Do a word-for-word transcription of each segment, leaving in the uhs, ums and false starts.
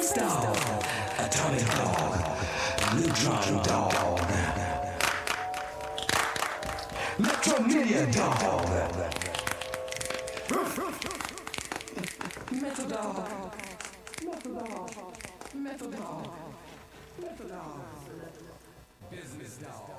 Space Dog, Atomic Dog, Neutron Dog, Metromedia Dog, Metal Dog, Metal Dog, Metal Dog, Metal Dog, Business Dog.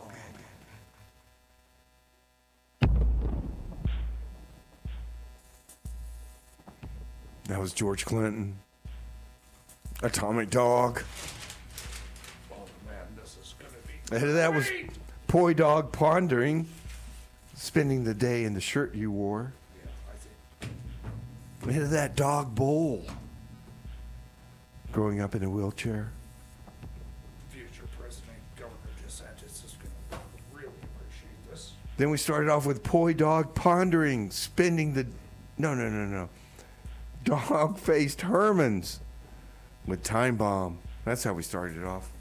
That was George Clinton. Atomic Dog. Oh man, this is gonna be And that was great. Poi Dog Pondering, spending the day in the shirt you wore. Yeah, I think. Ahead of that, Dog Bowl, growing up in a wheelchair. Future President Governor DeSantis is gonna really appreciate this. Then we started off with Poi Dog Pondering, spending the... No, no, no, no. Dog-faced Hermans with Time Bomb. That's how we started it off.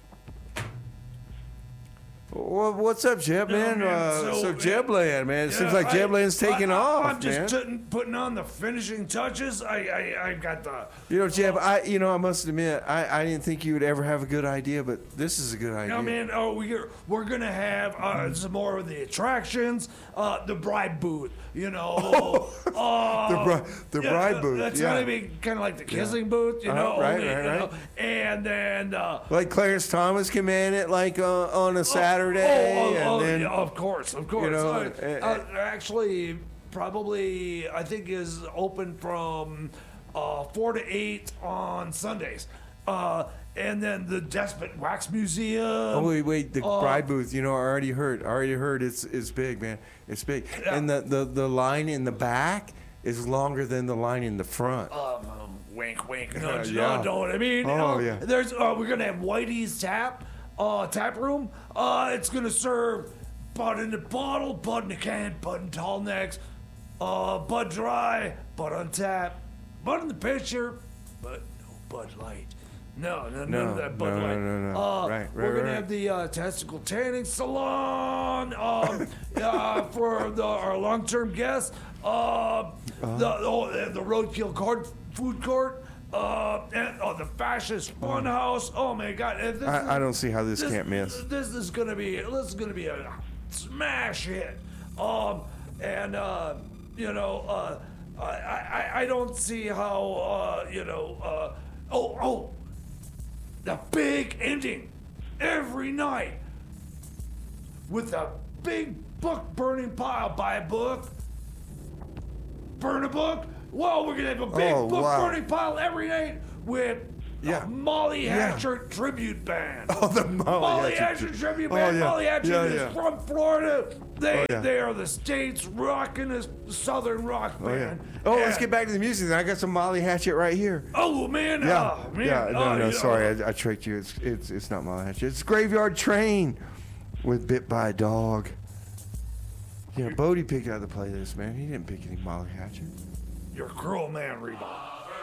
Well, what's up, Jeb, No, man? man, uh, so, so, man, Jebland, man. It Yeah, seems like I- Jebland's taking I, I, off, I'm just man. putting, putting on the finishing touches. I, I, I got the. You know, Jeb, I, you know, I must admit, I, I didn't think you would ever have a good idea, but this is a good idea. No, man. Oh, we're we're gonna have uh, some more of the attractions. Uh, the bride booth. You know. uh, The bri- the yeah, bride booth, That's yeah. gonna be kind of like the kissing booth. You Uh-huh, know. right, only, right, you right. know, And then. Uh, Like Clarence Thomas came in it like uh, on a Saturday, Oh, oh, and oh, then yeah, of course, of course. know, Uh, eh, uh, actually, probably I think is open from uh, four to eight on Sundays, uh, and then the Despot Wax Museum. oh wait, wait, the uh, bride booth. You know, I already heard. I already heard it's it's big, man. It's big, Yeah. and the, the the line in the back is longer than the line in the front. Um, um, wink, wink. No, Yeah, you yeah. know, know what I mean? Oh, Uh, yeah. There's uh, we're gonna have Whitey's Tap, uh, tap room. Uh, it's gonna serve Bud in the bottle, Bud in the can, Bud in tall necks, uh, Bud Dry, Bud on tap, Bud in the pitcher, but no Bud Light. No, no, none No, of that Bud no, no, Light. no, no. Uh, Right, right, we're gonna right, have the uh, testicle tanning salon um, uh, for the, our long-term guests. Uh, the oh, uh, the roadkill card food court. Uh, and oh, the fascist fun house. Oh my God! and this I, I is- don't see how this, this, can't miss. This is gonna be this is gonna be a smash hit. Um, and uh, you know, uh, I, I I don't see how uh, you know. Uh, oh oh, the big ending every night with a big book burning pile. Buy a book, burn a book. Well, we're gonna have a big Oh, book wow. burning pile every night with Yeah. a Molly Yeah. Hatchet tribute band. Oh, the Molly Molly Hatchet Hatchet tribute Oh, band. yeah. Molly Hatchet Yeah, is yeah. from Florida. They Oh, yeah. they are the state's rockin'est southern rock Oh yeah. band. Oh, let's And- get back to the music. I got some Molly Hatchet right here. Oh man, Yeah, oh, man. yeah. No, oh, no, you sorry, know. I, I tricked you. It's it's it's not Molly Hatchet. It's Graveyard Train with Bit by a Dog. Yeah, Bodie picked out the playlist, man. He didn't pick any Molly Hatchet. You're a cruel man, Reebok.